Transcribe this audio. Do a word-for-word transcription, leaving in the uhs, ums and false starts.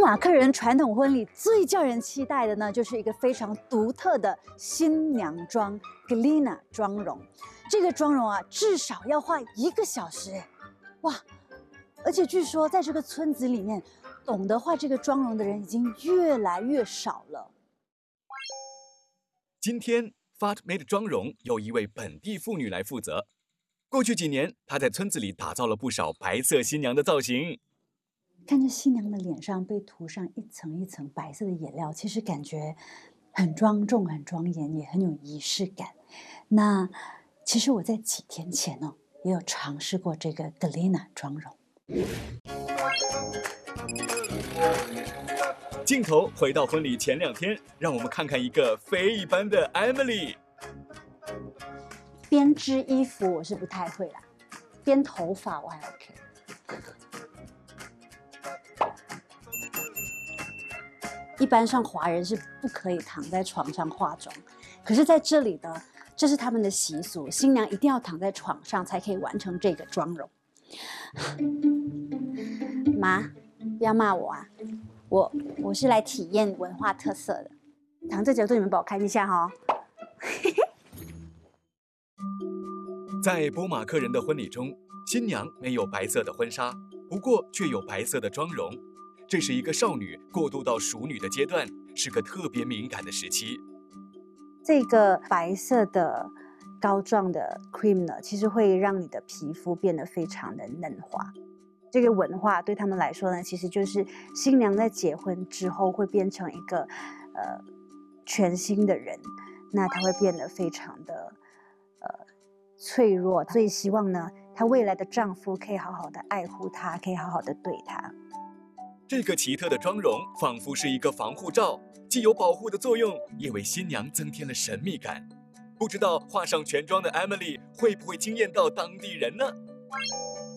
马克人传统婚礼最叫人期待的呢，就是一个非常独特的新娘妆 Glina 妆容。这个妆容啊，至少要花一个小时，哇！而且据说在这个村子里面，懂得画这个妆容的人已经越来越少了。 今天 Fatme 的妆容由一位本地妇女来负责。过去几年，她在村子里打造了不少白色新娘的造型。 看着新娘的脸上被涂上一层一层白色的颜料，其实感觉很庄重、很庄严，也很有仪式感。那其实我在几天前呢、哦，也有尝试过这个 Glina 妆容。 镜头回到婚礼前两天，让我们看看一个非一般的 Emily。 编织衣服我是不太会啦，编头发我还 OK。一般上华人是不可以躺在床上化妆，可是在这里呢，这是他们的习俗，新娘一定要躺在床上才可以完成这个妆容。妈，不要骂我啊！我我是来体验文化特色的。躺这角度你们帮我看一下哈、哦。 在波马克人的婚礼中，新娘没有白色的婚纱，不过却有白色的妆容。这是一个少女过渡到熟女的阶段，是个特别敏感的时期。 这个白色的膏状的 cream 呢，其实会让你的皮肤变得非常的嫩滑。这个文化对他们来说呢，其实就是新娘在结婚之后会变成一个呃全新的人，那她会变得非常的呃脆弱，所以希望呢，她未来的丈夫可以好好的爱护她，可以好好的对她。 这个奇特的妆容仿佛是一个防护罩，既有保护的作用，也为新娘增添了神秘感。不知道画上全妆的 Emily 会不会惊艳到当地人呢？